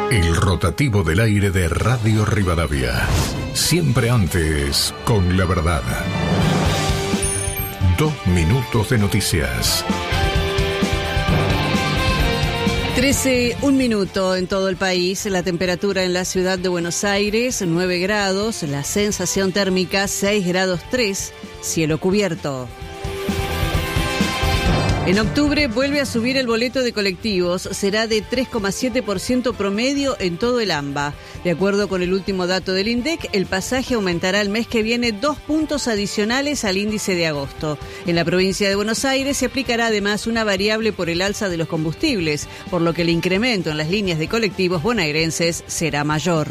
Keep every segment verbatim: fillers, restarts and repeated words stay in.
El rotativo del aire de Radio Rivadavia. Siempre antes, con la verdad. Dos minutos de noticias. trece, un minuto en todo el país. La temperatura en la ciudad de Buenos Aires, nueve grados. La sensación térmica, seis grados tres. Cielo cubierto. En octubre vuelve a subir el boleto de colectivos, será de tres coma siete por ciento promedio en todo el AMBA. De acuerdo con el último dato del INDEC, el pasaje aumentará el mes que viene dos puntos adicionales al índice de agosto. En la provincia de Buenos Aires se aplicará además una variable por el alza de los combustibles, por lo que el incremento en las líneas de colectivos bonaerenses será mayor.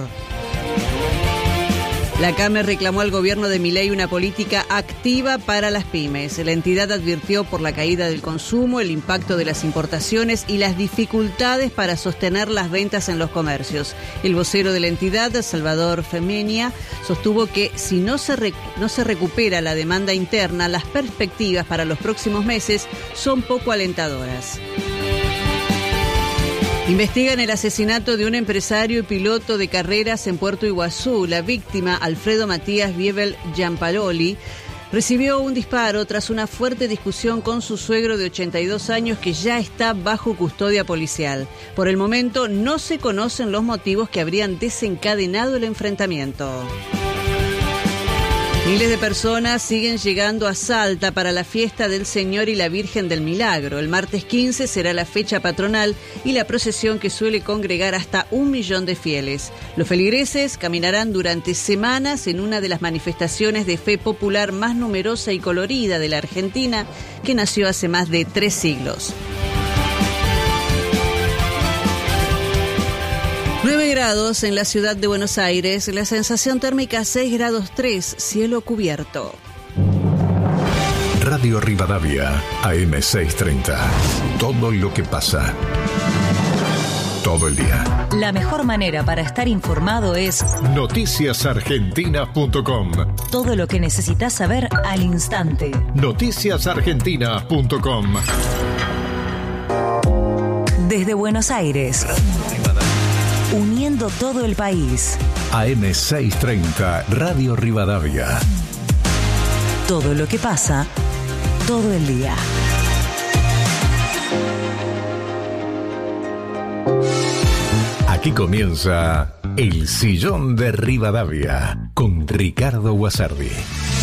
La CAME reclamó al gobierno de Milei una política activa para las pymes. La entidad advirtió por la caída del consumo, el impacto de las importaciones y las dificultades para sostener las ventas en los comercios. El vocero de la entidad, Salvador Femenia, sostuvo que si no se, rec- no se recupera la demanda interna, las perspectivas para los próximos meses son poco alentadoras. Investigan el asesinato de un empresario y piloto de carreras en Puerto Iguazú. La víctima, Alfredo Matías Biebel Giampaloli, recibió un disparo tras una fuerte discusión con su suegro de ochenta y dos años que ya está bajo custodia policial. Por el momento no se conocen los motivos que habrían desencadenado el enfrentamiento. Miles de personas siguen llegando a Salta para la fiesta del Señor y la Virgen del Milagro. El martes quince será la fecha patronal y la procesión que suele congregar hasta un millón de fieles. Los feligreses caminarán durante semanas en una de las manifestaciones de fe popular más numerosa y colorida de la Argentina, que nació hace más de tres siglos. nueve grados en la ciudad de Buenos Aires, la sensación térmica seis grados tres, cielo cubierto. Radio Rivadavia, A M seiscientos treinta. Todo lo que pasa. Todo el día. La mejor manera para estar informado es noticias argentinas punto com. Todo lo que necesitas saber al instante. noticias argentinas punto com. Desde Buenos Aires. Uniendo todo el país. A M seiscientos treinta, Radio Rivadavia. Todo lo que pasa, todo el día. Aquí comienza El Sillón de Rivadavia con Ricardo Guasardi.